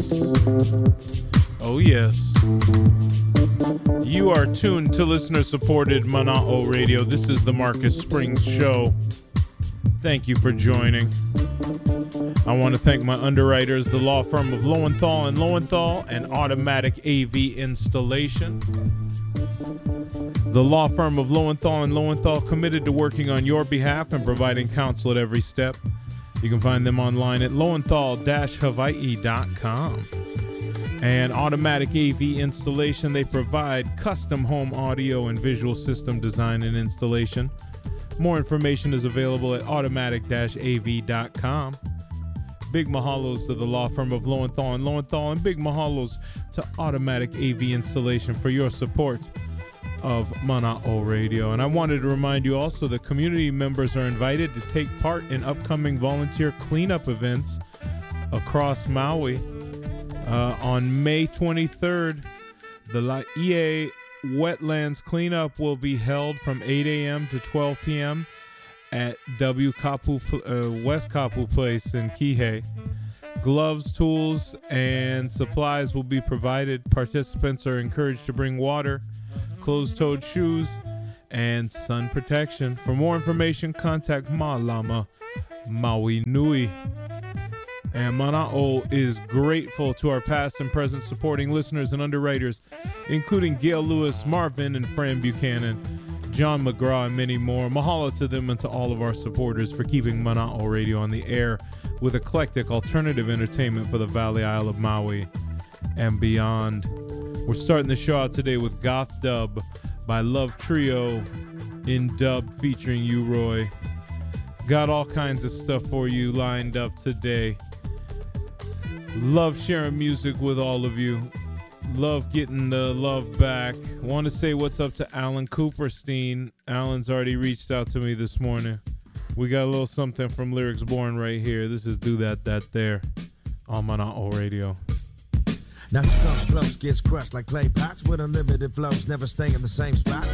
yes. Oh, yes. You are tuned to listener-supported Mana'o Radio. This is the Marcus Springs Show. Thank you for joining. I want to thank my underwriters, the law firm of Lowenthal & Lowenthal and Automatic AV Installation. The law firm of Lowenthal & Lowenthal, committed to working on your behalf and providing counsel at every step. You can find them online at lowenthal-hawaii.com. And Automatic AV Installation, they provide custom home audio and visual system design and installation. More information is available at automatic-av.com. Big mahalos to the law firm of Lowenthal & Lowenthal, and big mahalos to Automatic AV Installation for your support of Mana'o Radio. And I wanted to remind you also that community members are invited to take part in upcoming volunteer cleanup events across Maui. On May 23rd, the Laie Wetlands Cleanup will be held from 8 a.m. to 12 p.m. at West Kapu Place in Kihei. Gloves, tools, and supplies will be provided. Participants are encouraged to bring water, closed-toed shoes, and sun protection. For more information, contact Ma'alama Maui Nui. And Mana'o is grateful to our past and present supporting listeners and underwriters, including Gail Lewis, Marvin and Fran Buchanan, John McGraw, and many more. Mahalo to them and to all of our supporters for keeping Mana'o Radio on the air with eclectic alternative entertainment for the Valley Isle of Maui and beyond. We're starting the show out today with Goth Dub by Love Trio in dub featuring you, Roy. Got all kinds of stuff for you lined up today. Love sharing music with all of you. Love getting the love back. Want to say what's up to Alan Cooperstein. Alan's already reached out to me this morning. We got a little something from Lyrics Born right here. This is Do That, That, There on Mana'o Radio. Now she comes close, gets crushed like clay pots with unlimited flows, never stay in the same spot.